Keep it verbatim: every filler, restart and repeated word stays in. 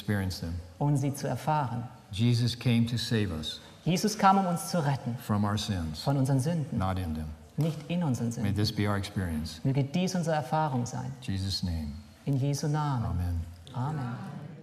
experience them. und sie zu erfahren. Jesus came to save us Jesus kam, um uns zu retten from our sins, von unseren Sünden, not in them. nicht in unseren May Sünden. this be our experience. Möge dies unsere Erfahrung sein. In Jesus' name, In Jesu Namen. amen. Amen.